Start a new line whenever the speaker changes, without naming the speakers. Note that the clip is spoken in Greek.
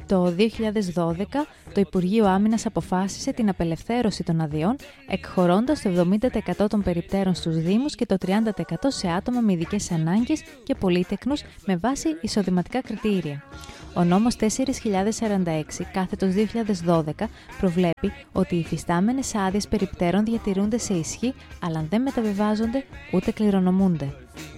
Το 2012, το Υπουργείο Άμυνας αποφάσισε την απελευθέρωση των αδειών, εκχωρώντας το 70% των περιπτέρων στους Δήμους και το 30% σε άτομα με ειδικές ανάγκες και πολύτεκνους με βάση εισοδηματικά κριτήρια. Ο νόμος 4046 κάθετος 2012 προβλέπει ότι οι υφιστάμενες άδειες περιπτέρων διατηρούνται σε ισχύ, αλλά δεν μεταβιβάζονται ούτε κληρονομούνται.